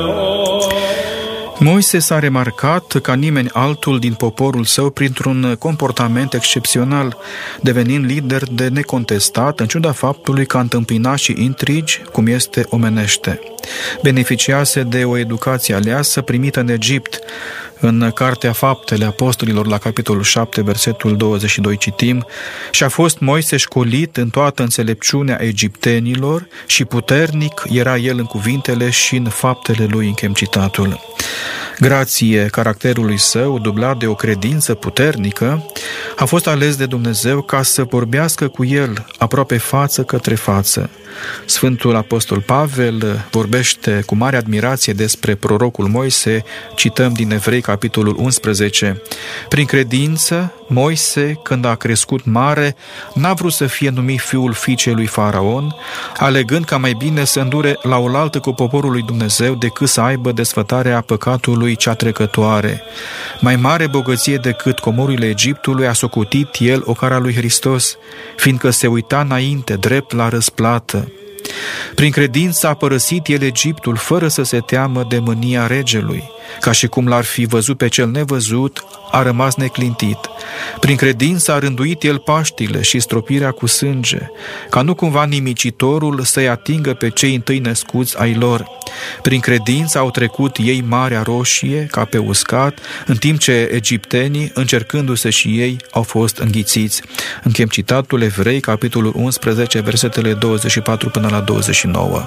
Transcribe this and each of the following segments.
Moise s-a remarcat ca nimeni altul din poporul său printr-un comportament excepțional, devenind lider de necontestat, în ciuda faptului că a întâmpinat și intrigi, cum este omenește. Beneficiase de o educație aleasă primită în Egipt. În Cartea Faptele Apostolilor, la capitolul 7, versetul 22, citim: și a fost Moise școlit în toată înțelepciunea egiptenilor și puternic era el în cuvintele și în faptele lui, închem citatul. Grație caracterului său, dublat de o credință puternică, a fost ales de Dumnezeu ca să vorbească cu el aproape față către față. Sfântul Apostol Pavel vorbește cu mare admirație despre prorocul Moise, cităm din Evrei, capitolul 11. Prin credință, Moise, când a crescut mare, n-a vrut să fie numit fiul fiicei lui Faraon, alegând ca mai bine să îndure la oaltă cu poporul lui Dumnezeu decât să aibă desfătarea păcatului cea trecătoare. Mai mare bogăție decât comorurile Egiptului a socotit el ocara lui Hristos, fiindcă se uita înainte, drept la răsplată. Prin credință a părăsit el Egiptul fără să se teamă de mânia regelui, ca și cum l-ar fi văzut pe cel nevăzut, a rămas neclintit. Prin credință a rânduit el Paștile și stropirea cu sânge, ca nu cumva nimicitorul să-i atingă pe cei întâi născuți ai lor. Prin credință au trecut ei Marea Roșie ca pe uscat, în timp ce egiptenii, încercându-se și ei, au fost înghițiți. Închem citatul Evrei, capitolul 11, versetele 24 până la 29.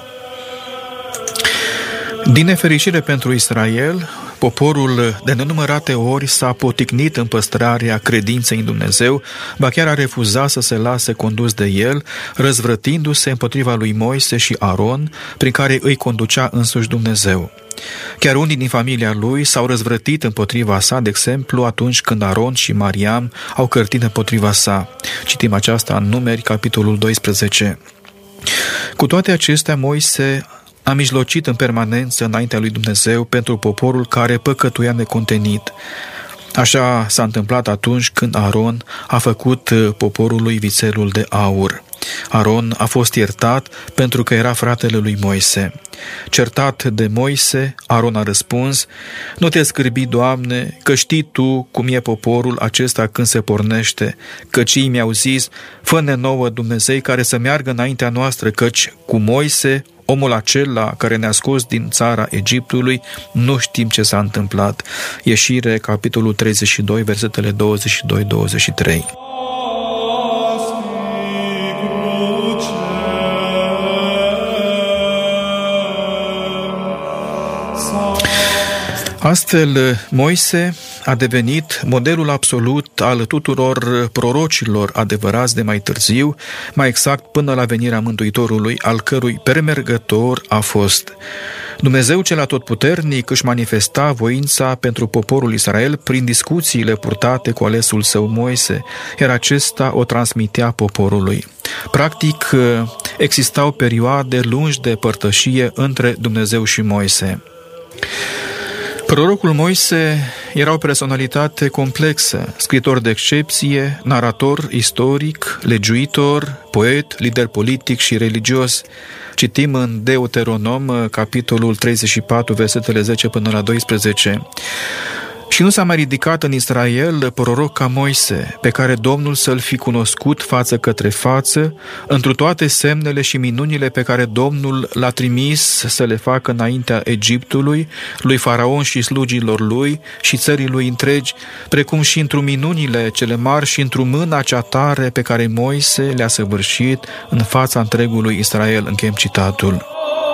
Din nefericire pentru Israel, poporul de nenumărate ori s-a poticnit în păstrarea credinței în Dumnezeu, ba chiar a refuzat să se lase condus de el, răzvrătindu-se împotriva lui Moise și Aron, prin care îi conducea însuși Dumnezeu. Chiar unii din familia lui s-au răzvrătit împotriva sa, de exemplu, atunci când Aron și Mariam au cărtit împotriva sa. Citim aceasta în Numeri, capitolul 12. Cu toate acestea, Moise a mijlocit în permanență înaintea lui Dumnezeu pentru poporul care păcătuia necontenit. Așa s-a întâmplat atunci când Aron a făcut poporului vițelul de aur. Aron a fost iertat pentru că era fratele lui Moise. Certat de Moise, Aron a răspuns: nu te scârbi, Doamne, că știi Tu cum e poporul acesta când se pornește, căci ei mi-au zis: fă-ne nouă Dumnezei care să meargă înaintea noastră, căci cu Moise, omul acela care ne-a scos din țara Egiptului, nu știm ce s-a întâmplat. Ieșire, capitolul 32, versetele 22-23. Astfel, Moise a devenit modelul absolut al tuturor prorocilor adevărați de mai târziu, mai exact până la venirea Mântuitorului, al cărui premergător a fost. Dumnezeu cel atotputernic își manifesta voința pentru poporul Israel prin discuțiile purtate cu alesul său Moise, iar acesta o transmitea poporului. Practic, existau perioade lungi de părtășie între Dumnezeu și Moise. Prorocul Moise era o personalitate complexă, scriitor de excepție, narator istoric, legiuitor, poet, lider politic și religios. Citim în Deuteronom, capitolul 34, versetele 10 până la 12. Și nu s-a mai ridicat în Israel proroc ca Moise, pe care Domnul să-l fi cunoscut față către față, întru toate semnele și minunile pe care Domnul l-a trimis să le facă înaintea Egiptului, lui Faraon și slugilor lui și țării lui întregi, precum și întru minunile cele mari și întru mâna cea tare pe care Moise le-a săvârșit în fața întregului Israel. Închem citatul.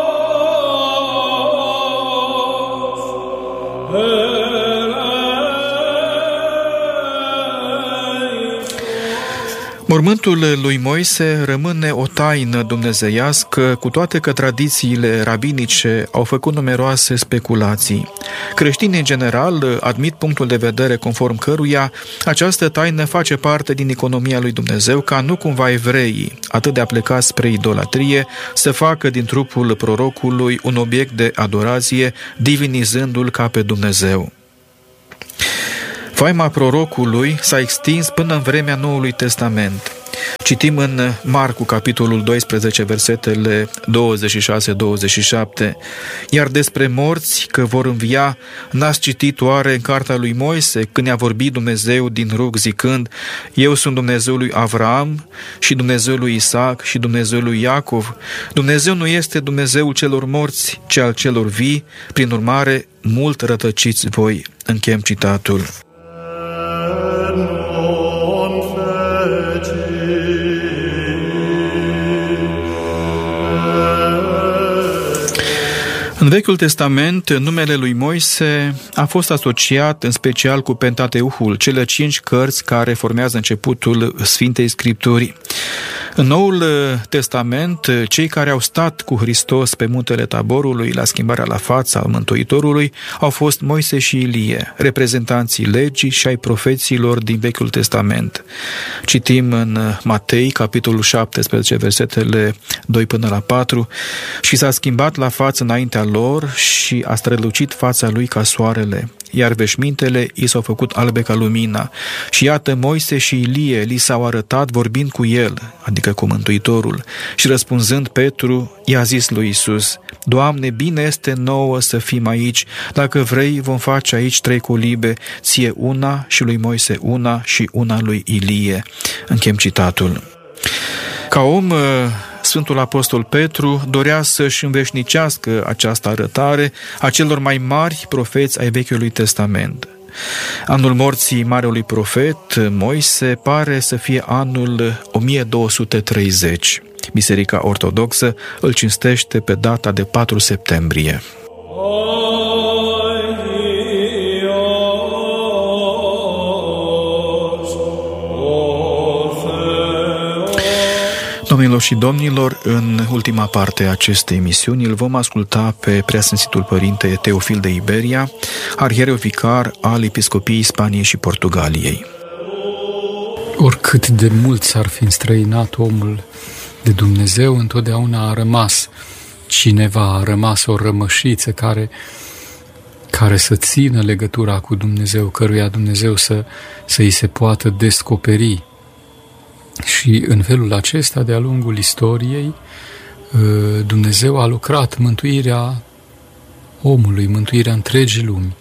Mormântul lui Moise rămâne o taină dumnezeiască, cu toate că tradițiile rabinice au făcut numeroase speculații. Creștinii, în general, admit punctul de vedere conform căruia această taină face parte din economia lui Dumnezeu, ca nu cumva evreii, atât de aplecați spre idolatrie, să facă din trupul prorocului un obiect de adorație, divinizându-l ca pe Dumnezeu. Faima prorocului s-a extins până în vremea Noului Testament. Citim în Marcu, capitolul 12, versetele 26-27. Iar despre morți că vor învia, n-ați citit oare în cartea lui Moise, când i-a vorbit Dumnezeu din rug zicând: Eu sunt Dumnezeul lui Avram și Dumnezeul lui Isaac și Dumnezeul lui Iacov. Dumnezeu nu este Dumnezeul celor morți, ci al celor vii, prin urmare, mult rătăciți voi. Închem citatul. În Vechiul Testament, numele lui Moise a fost asociat în special cu Pentateuhul, cele 5 cărți care formează începutul Sfintei Scripturi. În Noul Testament, cei care au stat cu Hristos pe muntele Taborului la schimbarea la fața al Mântuitorului au fost Moise și Ilie, reprezentanții legii și ai profeților din Vechiul Testament. Citim în Matei, capitolul 17, versetele 2 până la 4, și s-a schimbat la față înaintea lor și a strălucit fața lui ca soarele, iar veșmintele i s-au făcut albe ca lumina. Și iată, Moise și Ilie li s-au arătat vorbind cu el, adică cu Mântuitorul. Și răspunzând Petru, i-a zis lui Iisus: Doamne, bine este nouă să fim aici. Dacă vrei, vom face aici 3 colibe, ție una și lui Moise una și una lui Ilie. Închem citatul. Ca om, Sfântul Apostol Petru dorea să-și înveșnicească această arătare a celor mai mari profeți ai Vechiului Testament. Anul morții marelui profet Moise pare să fie anul 1230. Biserica Ortodoxă îl cinstește pe data de 4 septembrie. Domnilor și domnilor, în ultima parte a acestei emisiuni îl vom asculta pe Preasfințitul Părinte Teofil de Iberia, arhiereu vicar al Episcopiei Spaniei și Portugaliei. Oricât de mult s-ar fi înstrăinat omul de Dumnezeu, întotdeauna a rămas cineva, a rămas o rămășiță care să țină legătura cu Dumnezeu, căruia Dumnezeu să îi se poată descoperi. Și în felul acesta, de-a lungul istoriei, Dumnezeu a lucrat mântuirea omului, mântuirea întregii lumi.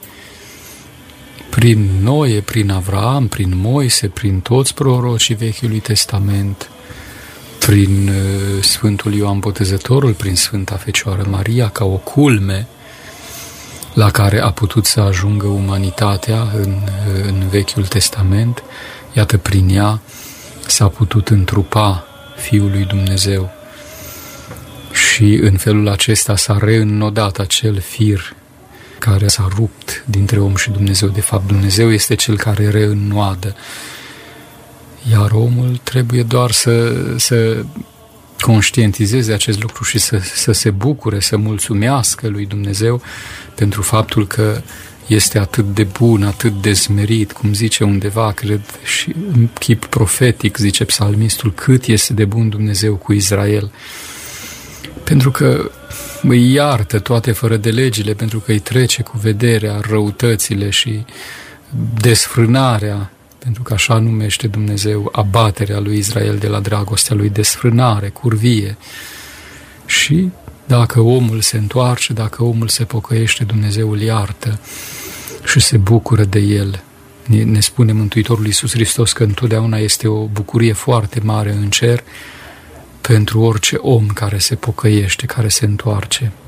Prin Noe, prin Avram, prin Moise, prin toți prorocii Vechiului Testament, prin Sfântul Ioan Botezătorul, prin Sfânta Fecioară Maria, ca o culme la care a putut să ajungă umanitatea în Vechiul Testament. Iată, prin ea s-a putut întrupa Fiul lui Dumnezeu și în felul acesta s-a reînnodat acel fir care s-a rupt dintre om și Dumnezeu. De fapt, Dumnezeu este Cel care reînnoadă, iar omul trebuie doar să conștientizeze acest lucru și să se bucure, să mulțumească lui Dumnezeu pentru faptul că este atât de bun, atât de smerit, cum zice undeva, cred, și în chip profetic, zice psalmistul, cât este de bun Dumnezeu cu Israel. Pentru că îi iartă toate fără de legile, pentru că îi trece cu vederea răutățile și desfrânarea, pentru că așa numește Dumnezeu abaterea lui Israel de la dragostea lui, desfrânare, curvie. Și dacă omul se întoarce, dacă omul se pocăiește, Dumnezeu îl iartă și se bucură de el. Ne spune Mântuitorul Iisus Hristos că întotdeauna este o bucurie foarte mare în cer pentru orice om care se pocăiește, care se întoarce.